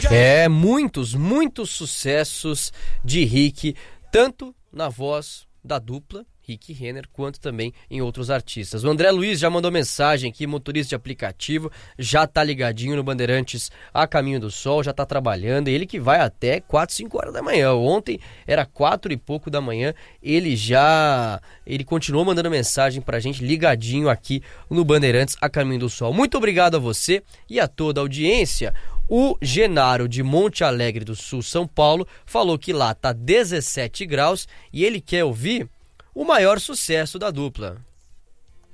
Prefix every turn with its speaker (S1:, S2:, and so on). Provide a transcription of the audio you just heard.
S1: Muitos sucessos de Rick, tanto na voz da dupla Rick Renner, quanto também em outros artistas. O André Luiz já mandou mensagem aqui, motorista de aplicativo, já tá ligadinho no Bandeirantes a Caminho do Sol, já tá trabalhando, ele que vai até 4, 5 horas da manhã. Ontem era 4 e pouco da manhã, ele continuou mandando mensagem pra gente, ligadinho aqui no Bandeirantes a Caminho do Sol. Muito obrigado a você e a toda a audiência. O Genaro de Monte Alegre do Sul, São Paulo, falou que lá tá 17 graus e ele quer ouvir o maior sucesso da dupla.